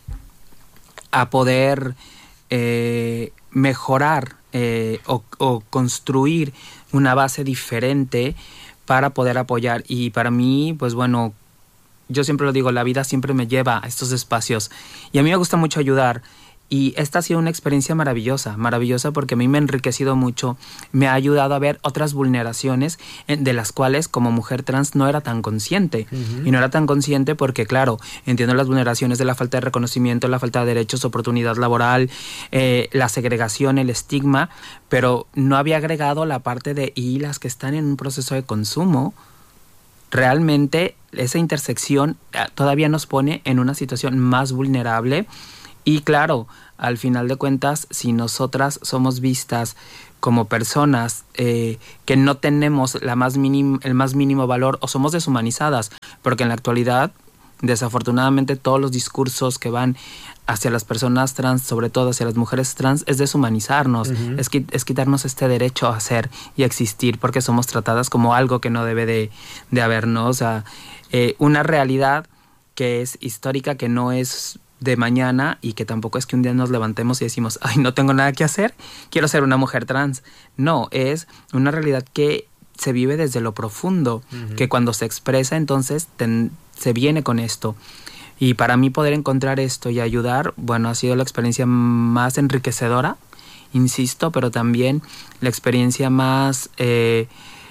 a poder eh, mejorar eh, o, o construir una base diferente para poder apoyar. Y para mí, pues bueno, yo siempre lo digo, la vida siempre me lleva a estos espacios y a mí me gusta mucho ayudar. Y esta ha sido una experiencia maravillosa, maravillosa porque a mí me ha enriquecido mucho, me ha ayudado a ver otras vulneraciones de las cuales como mujer trans no era tan consciente. Uh-huh. Y no era tan consciente porque, claro, entiendo las vulneraciones de la falta de reconocimiento, la falta de derechos, oportunidad laboral, eh, la segregación, el estigma, pero no había agregado la parte de y las que están en un proceso de consumo. Realmente esa intersección todavía nos pone en una situación más vulnerable. Y claro, al final de cuentas, si nosotras somos vistas como personas eh, que no tenemos la más minim, el más mínimo valor o somos deshumanizadas, porque en la actualidad, desafortunadamente, todos los discursos que van hacia las personas trans, sobre todo hacia las mujeres trans, es deshumanizarnos, uh-huh. es, es quitarnos este derecho a ser y a existir, porque somos tratadas como algo que no debe de, de haber, ¿no? O sea, eh, una realidad que es histórica, que no es de mañana y que tampoco es que un día nos levantemos y decimos, ay, no tengo nada que hacer, quiero ser una mujer trans. No, es una realidad que se vive desde lo profundo, uh-huh. que cuando se expresa entonces ten, se viene con esto. Y para mí poder encontrar esto y ayudar, bueno, ha sido la experiencia más enriquecedora, insisto, pero también la experiencia más eh,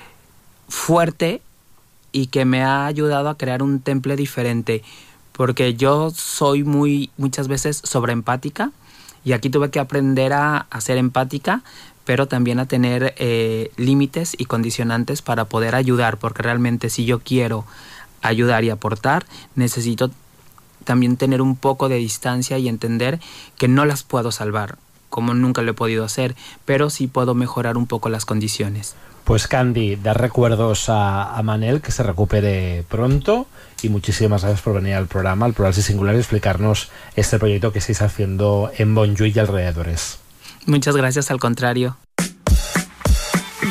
fuerte y que me ha ayudado a crear un temple diferente. Porque yo soy muy, muchas veces sobreempática y aquí tuve que aprender a, a ser empática, pero también a tener eh, límites y condicionantes para poder ayudar, porque realmente si yo quiero ayudar y aportar, necesito también tener un poco de distancia y entender que no las puedo salvar, como nunca lo he podido hacer, pero sí puedo mejorar un poco las condiciones. Pues Candy, dar recuerdos a, a Manel, que se recupere pronto, y muchísimas gracias por venir al programa, al Plurals y Singulares, y explicarnos este proyecto que estáis haciendo en Montjuïc y alrededores. Muchas gracias, al contrario.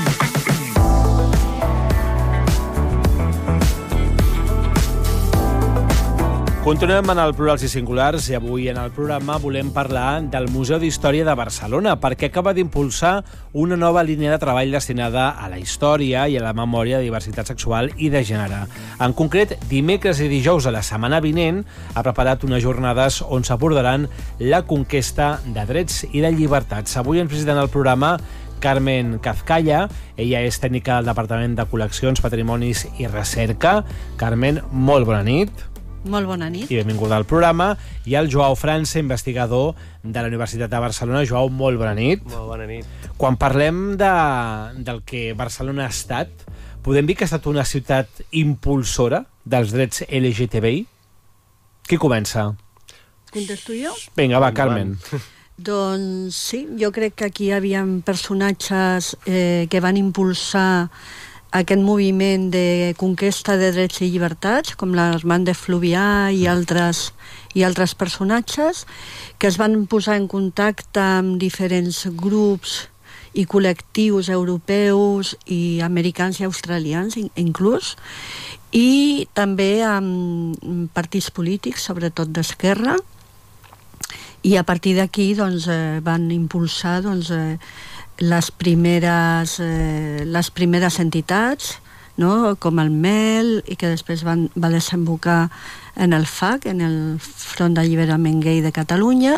Continuem en el Plurals i Singulars i avui en el programa volem parlar del Museu d'Història de Barcelona perquè acaba d'impulsar una nova línia de treball destinada a la història i a la memòria de diversitat sexual i de gènere. En concret, dimecres i dijous de la setmana vinent ha preparat unes jornades on s'abordaran la conquesta de drets i de llibertats. Avui ens visiten al programa Carmen Cazcalla, ella és tècnica del Departament de Col·leccions, Patrimonis i Recerca. Carmen, molt bona nit. Molt bona nit. I benvinguda al programa. I el Joao França, investigador de la Universitat de Barcelona. Joao, molt bona nit. Molt bona nit. Quan parlem de, del que Barcelona ha estat, podem dir que ha estat una ciutat impulsora dels drets L G T B I? Qui comença? Contesto jo? Vinga, va, Carmen. Doncs sí, jo crec que aquí hi havia personatges eh, que van impulsar aquest moviment de conquesta de drets i llibertats, com l'Armand de Fluvià i altres, i altres personatges, que es van posar en contacte amb diferents grups i col·lectius europeus i americans i australians, inclús, i també amb partits polítics, sobretot d'esquerra, i a partir d'aquí doncs, eh, van impulsar doncs, eh, les primeres, eh, les primeres entitats, no? Com el M E L, i que després van, va desembocar en el F A C, en el Front d'Alliberament Gai de Catalunya,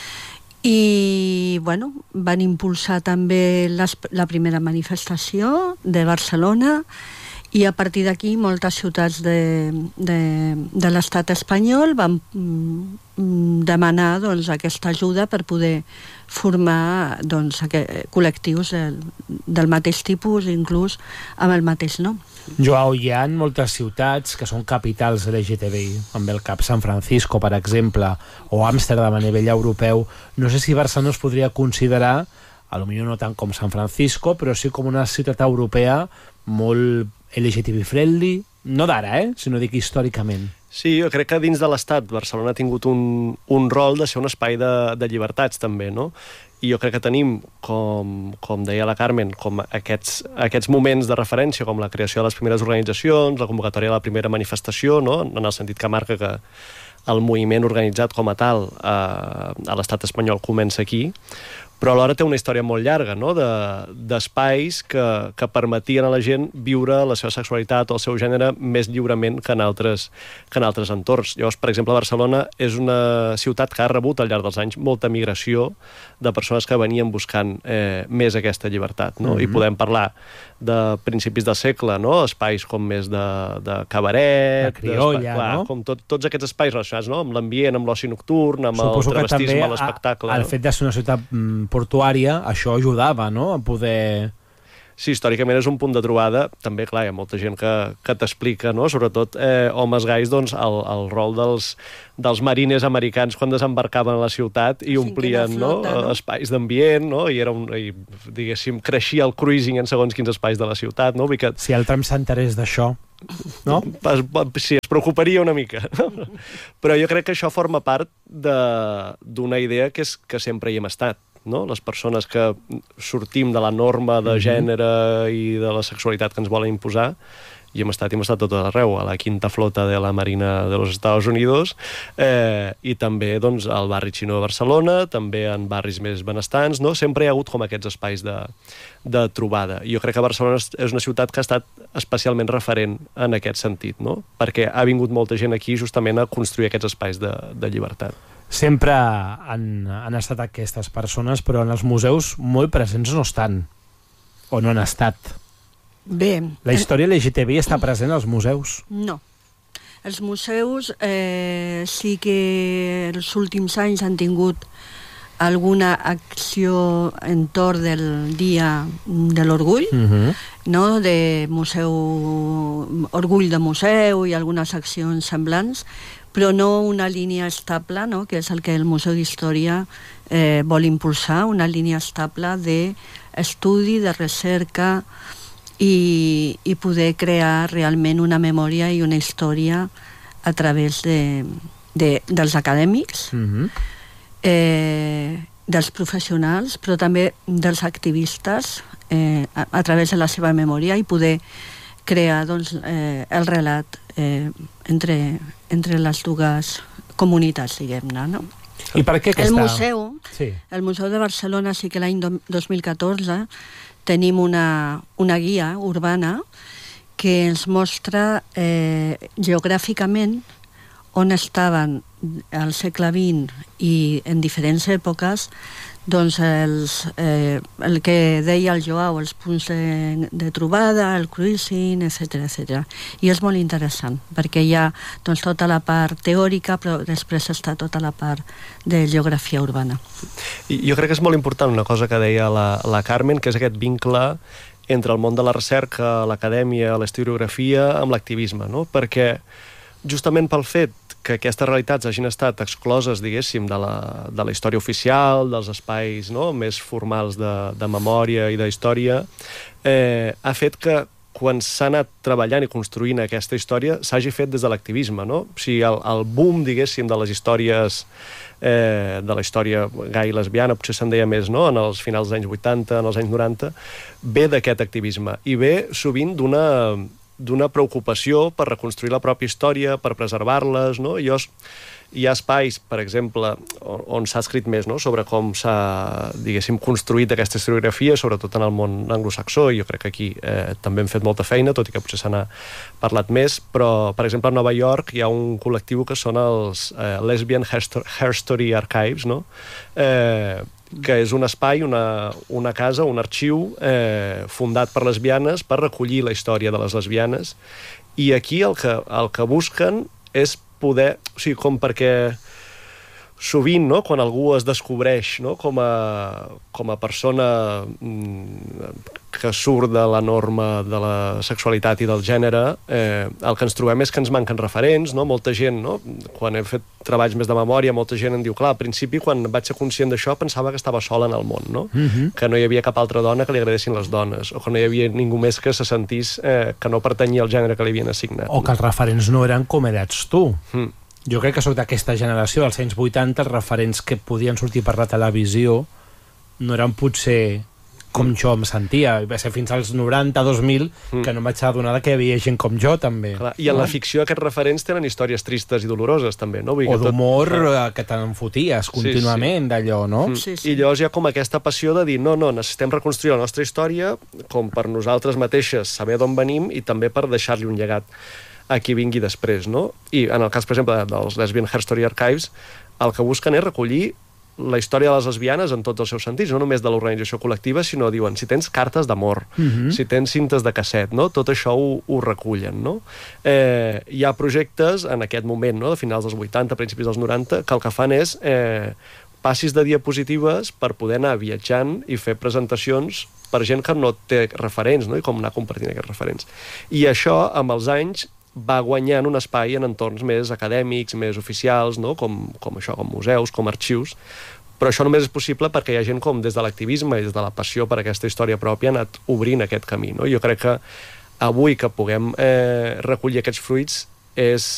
i bueno, van impulsar també les, la primera manifestació de Barcelona, i a partir d'aquí moltes ciutats de, de, de l'estat espanyol van mm, demanar doncs, aquesta ajuda per poder formar doncs, aquest, col·lectius del, del mateix tipus, inclús amb el mateix nom. Joao, hi ha moltes ciutats que són capitals L G T B I, amb el cap San Francisco, per exemple, o Amsterdam a nivell europeu. No sé si Barcelona es podria considerar, a lo millor no tant com San Francisco, però sí com una ciutat europea molt L G T B friendly, no d'ara, eh? sinó dic històricament. Sí, jo crec que dins de l'Estat Barcelona ha tingut un, un rol de ser un espai de, de llibertats també, no? I jo crec que tenim, com, com deia la Carmen, com aquests, aquests moments de referència, com la creació de les primeres organitzacions, la convocatòria de la primera manifestació, no? En el sentit que marca que el moviment organitzat com a tal eh, a l'estat espanyol comença aquí, però alhora té una història molt llarga, no? de, d'espais que, que permetien a la gent viure la seva sexualitat o el seu gènere més lliurement que en altres, que en altres entorns. Llavors, per exemple, Barcelona és una ciutat que ha rebut al llarg dels anys molta migració de persones que venien buscant eh, més aquesta llibertat, no? Mm-hmm. I podem parlar de principis del segle, no? Espais com més de, de cabaret, la criolla, clar, no? Com tot, tots aquests espais relacionats, no? Amb l'ambient, amb l'oci nocturn, amb Suposo el travestisme, a, l'espectacle. El fet de ser una ciutat mm, portuària, això ajudava, no?, a poder... Sí, històricament és un punt de trobada. També, clar, hi ha molta gent que, que t'explica, no? Sobretot eh, homes gais, doncs, el, el rol dels, dels mariners americans quan desembarcaven a la ciutat i omplien flota, no? No? espais d'ambient, no? I, era un, i, diguéssim, creixia el cruising en segons quins espais de la ciutat, no? Que... Si el tram s'enterés d'això, no? Sí, es preocuparia una mica. Però jo crec que això forma part d'una idea que, és, que sempre hi hem estat. No? Les persones que sortim de la norma de gènere i de la sexualitat que ens volen imposar, i hem estat, hem estat tot arreu, a la quinta flota de la Marina de los Estados Unidos, eh, i també doncs, al barri xino de Barcelona, també en barris més benestants, no? Sempre hi ha hagut com aquests espais de, de trobada. I jo crec que Barcelona és una ciutat que ha estat especialment referent en aquest sentit, no? Perquè ha vingut molta gent aquí justament a construir aquests espais de, de llibertat. Sempre han, han estat aquestes persones, però en els museus molt presents no estan, o no han estat. Bé... La història L G T B I està present als museus? No. Els museus eh, sí que els últims anys han tingut alguna acció entorn del Dia de l'Orgull, uh-huh. no? De museu, orgull de museu i algunes accions semblants, però no una línia estable, no? Que és el que el Museu d'Història eh, vol impulsar, una línia estable d'estudi, de recerca i, i poder crear realment una memòria i una història a través de, de, dels acadèmics, uh-huh. eh, dels professionals, però també dels activistes eh, a, a través de la seva memòria i poder crear doncs, eh, el relat eh, entre, entre les dues comunitats, diguem-ne, no? I per què aquesta... El museu, sí. el Museu de Barcelona sí que l'any dos mil catorze tenim una, una guia urbana que ens mostra eh, geogràficament on estaven al segle vint i en diferents èpoques doncs els, eh, el que deia el Joao, els punts de, de trobada, el cruising, etcètera, etcètera. I és molt interessant, perquè hi ha doncs, tota la part teòrica, però després està tota la part de geografia urbana. I jo crec que és molt important una cosa que deia la, la Carmen, que és aquest vincle entre el món de la recerca, l'acadèmia, l'historiografia, amb l'activisme, no? Perquè justament pel fet que aquestes realitats hagin estat excloses, diguéssim, de la, de la història oficial, dels espais, no?, més formals de, de memòria i d'història, eh, ha fet que quan s'ha anat treballant i construint aquesta història s'hagi fet des de l'activisme, no? O sigui, el, el boom, diguéssim, de les històries, eh, de la història gai lesbiana, potser se'n deia més, no?, en els finals dels anys vuitanta, en els anys noranta, ve d'aquest activisme i ve sovint d'una... d'una preocupació per reconstruir la pròpia història, per preservar-les, no? I hi ha espais, per exemple, on, on s'ha escrit més, no?, sobre com s'ha, diguéssim, construït aquesta historiografia, sobretot en el món anglosaxó, i jo crec que aquí eh, també hem fet molta feina, tot i que potser se n'ha parlat més, però, per exemple, a Nova York hi ha un col·lectiu que són els eh, Lesbian Herstory Archives, no?, eh, que és un espai, una, una casa, un arxiu eh, fundat per lesbianes per recollir la història de les lesbianes, i aquí el que, el que busquen és poder, o sigui, com perquè sovint, no?, quan algú es descobreix, no?, com a, com a persona que surt de la norma de la sexualitat i del gènere, eh, el que ens trobem és que ens manquen referents, no? Molta gent, no?, quan hem fet treballs més de memòria, molta gent em diu, clar, al principi, quan vaig ser conscient d'això, pensava que estava sola en el món, no? Uh-huh. Que no hi havia cap altra dona que li agradessin les dones, o que no hi havia ningú més que se sentís eh, que no pertanyia al gènere que li havien assignat. O que els referents no eren com eres tu. Mm. Jo crec que soc d'aquesta generació, dels anys vuitanta, els referents que podien sortir per la televisió no eren potser com jo em sentia. Va ser fins als noranta, dos mil, mm. que no em vaig adonar que hi havia gent com jo, també. Clar, i en no? la ficció aquests referents tenen històries tristes i doloroses, també, no? Vull o tot... d'humor tot... que te'n foties contínuament, sí, sí. d'allò, no? Mm. Sí, sí. I llavors hi ha com aquesta passió de dir, no, no, necessitem reconstruir la nostra història com per nosaltres mateixes saber d'on venim i també per deixar-li un llegat a qui vingui després, no? I en el cas, per exemple, dels Lesbian Herstory Archives, el que busquen és recollir la història de les lesbianes en tots els seus sentits, no només de l'organització col·lectiva, sinó, diuen, si tens cartes d'amor, uh-huh. si tens cintes de casset, no? Tot això ho, ho recullen, no? Eh, hi ha projectes en aquest moment, no?, de finals dels vuitanta, principis dels noranta, que el que fan és eh, passis de diapositives per poder anar viatjant i fer presentacions per gent que no té referents, no?, i com anar compartint aquests referents. I això, amb els anys, va guanyant un espai en entorns més acadèmics, més oficials, no?, com, com això, com museus, com arxius, però això només és possible perquè hi ha gent com des de l'activisme i des de la passió per aquesta història pròpia ha anat obrint aquest camí, no? Jo crec que avui que puguem eh, recollir aquests fruits és